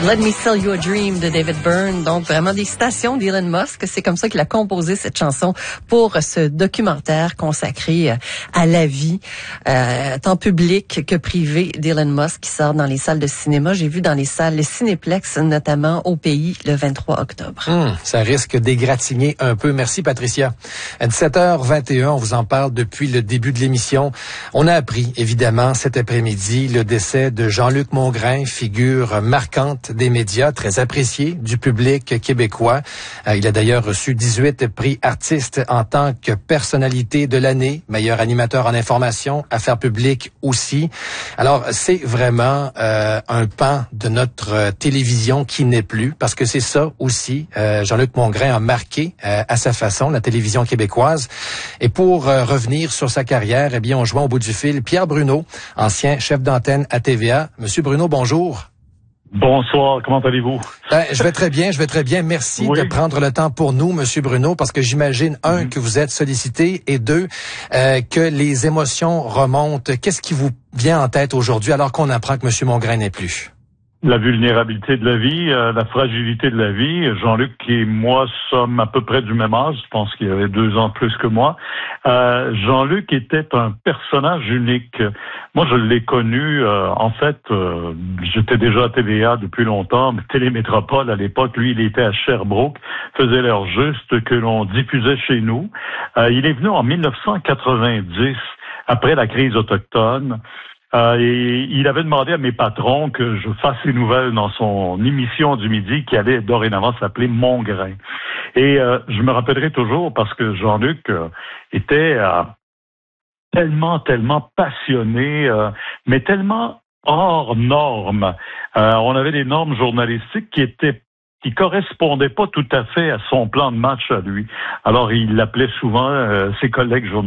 Let Me Sell You a Dream de David Byrne. Donc, vraiment des citations d'Elon Musk. C'est comme ça qu'il a composé cette chanson pour ce documentaire consacré à la vie, tant publique que privée d'Elon Musk qui sort dans les salles de cinéma. J'ai vu dans les salles Cinéplex, notamment au pays, le 23 octobre. Ça risque d'égratigner un peu. Merci, Patricia. À 17h21, on vous en parle depuis le début de l'émission. On a appris, évidemment, cet après-midi, le décès de Jean-Luc Mongrain, figure marquante des médias, très apprécié du public québécois. Il a d'ailleurs reçu 18 prix artistes en tant que personnalité de l'année, meilleur animateur en information, affaires publiques aussi. Alors, c'est vraiment un pan de notre télévision qui n'est plus, parce que c'est ça aussi. Jean-Luc Mongrain a marqué à sa façon la télévision québécoise. Et pour revenir sur sa carrière, eh bien, on joint au bout du fil Pierre Bruno, ancien chef d'antenne à TVA. Monsieur Bruno, bonjour. Bonsoir, comment allez-vous? Je vais très bien. Merci de prendre le temps pour nous, Monsieur Bruno, parce que j'imagine, que vous êtes sollicité, et deux, que les émotions remontent. Qu'est-ce qui vous vient en tête aujourd'hui alors qu'on apprend que Monsieur Mongrain n'est plus? La vulnérabilité de la vie, la fragilité de la vie. Jean-Luc et moi sommes à peu près du même âge. Je pense qu'il avait 2 ans de plus que moi. Jean-Luc était un personnage unique. Moi, je l'ai connu, j'étais déjà à TVA depuis longtemps, mais Télémétropole à l'époque, lui, il était à Sherbrooke, faisait l'heure juste que l'on diffusait chez nous. Il est venu en 1990, après la crise autochtone. Et il avait demandé à mes patrons que je fasse les nouvelles dans son émission du midi qui allait dorénavant s'appeler Mongrain. Et je me rappellerai toujours parce que Jean-Luc était tellement passionné, mais tellement hors normes. On avait des normes journalistiques qui correspondaient pas tout à fait à son plan de match à lui. Alors il appelait souvent ses collègues journalistes